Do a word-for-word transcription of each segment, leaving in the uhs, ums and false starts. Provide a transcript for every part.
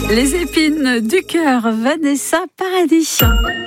Les épines du cœur, Vanessa Paradis.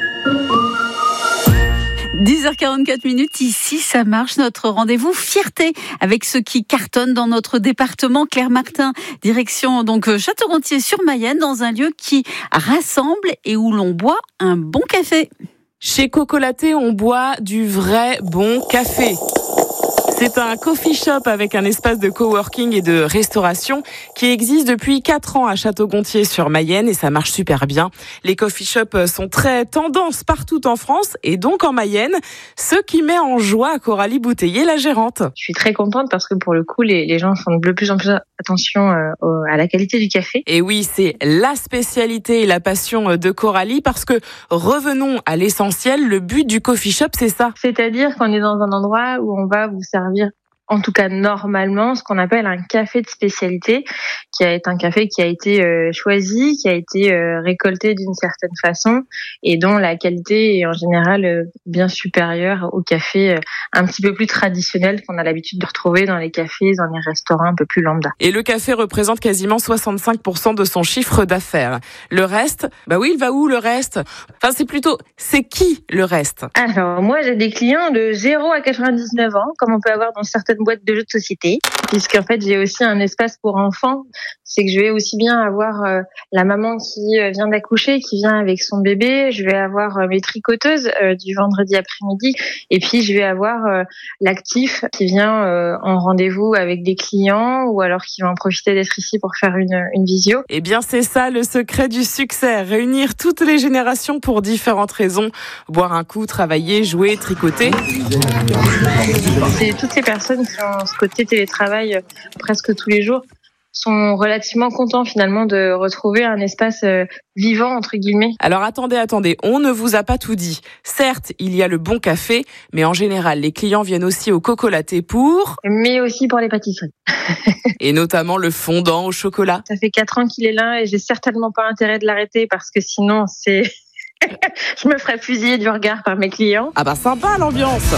dix heures quarante-quatre minutes, ici ça marche, notre rendez-vous fierté avec ceux qui cartonnent dans notre département. Claire Martin, direction donc Château-Gontier-sur-Mayenne, dans un lieu qui rassemble et où l'on boit un bon café. Chez Cocolaté, on boit du vrai bon café. C'est un coffee shop avec un espace de coworking et de restauration qui existe depuis quatre ans à Château-Gontier-sur-Mayenne et ça marche super bien. Les coffee shops sont très tendance partout en France et donc en Mayenne, ce qui met en joie Coralie Bouteiller, la gérante. Je suis très contente parce que pour le coup, les, les gens font de plus en plus attention euh, à la qualité du café. Et oui, c'est la spécialité et la passion de Coralie parce que revenons à l'essentiel, le but du coffee shop, c'est ça. C'est-à-dire qu'on est dans un endroit où on va vous servir en tout cas normalement, ce qu'on appelle un café de spécialité, qui est un café qui a été euh, choisi, qui a été euh, récolté d'une certaine façon et dont la qualité est en général euh, bien supérieure au café euh, un petit peu plus traditionnel qu'on a l'habitude de retrouver dans les cafés, dans les restaurants un peu plus lambda. Et le café représente quasiment soixante-cinq pour cent de son chiffre d'affaires. Le reste, bah oui, il va où le reste ? Enfin, c'est plutôt, c'est qui le reste ? Alors, moi, j'ai des clients de zéro à quatre-vingt-dix-neuf ans, comme on peut avoir dans certaines boîte de jeux de société, puisqu'en fait j'ai aussi un espace pour enfants. C'est que je vais aussi bien avoir euh, la maman qui euh, vient d'accoucher, qui vient avec son bébé, je vais avoir euh, mes tricoteuses euh, du vendredi après-midi, et puis je vais avoir euh, l'actif qui vient euh, en rendez-vous avec des clients ou alors qui va en profiter d'être ici pour faire une, une visio. Eh bien c'est ça le secret du succès, réunir toutes les générations pour différentes raisons, boire un coup, travailler, jouer, tricoter. C'est toutes ces personnes qui ont ce côté télétravail euh, presque tous les jours sont relativement contents finalement de retrouver un espace euh, vivant entre guillemets. Alors attendez, attendez, on ne vous a pas tout dit. Certes, il y a le bon café, mais en général, les clients viennent aussi au Cocolaté pour... Mais aussi pour les pâtisseries. Et notamment le fondant au chocolat. Ça fait quatre ans qu'il est là et j'ai certainement pas intérêt de l'arrêter parce que sinon c'est... je me ferais fusiller du regard par mes clients. Ah bah sympa l'ambiance.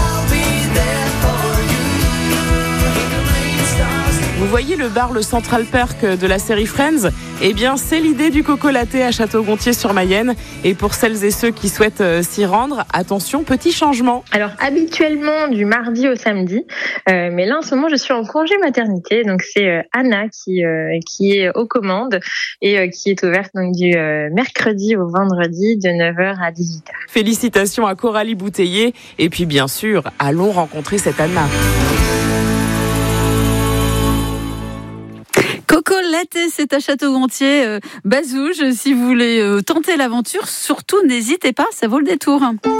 Vous voyez le bar, le Central Perk de la série Friends ? Eh bien, c'est l'idée du Cocolaté à Château-Gontier-sur-Mayenne. Et pour celles et ceux qui souhaitent s'y rendre, attention, petit changement. Alors, habituellement, du mardi au samedi. Euh, mais là, en ce moment, je suis en congé maternité. Donc, c'est euh, Anna qui, euh, qui est aux commandes et euh, qui est ouverte donc, du euh, mercredi au vendredi de neuf heures à dix-huit heures. Félicitations à Coralie Bouteiller. Et puis, bien sûr, allons rencontrer cette Anna. Cocolaté, c'est à Château-Gontier, euh, Bazouge. Si vous voulez euh, tenter l'aventure, surtout n'hésitez pas, ça vaut le détour.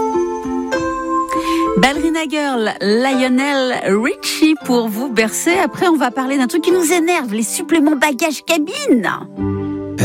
Ballerina Girl, Lionel Richie pour vous bercer. Après, on va parler d'un truc qui nous énerve, les suppléments bagages cabine.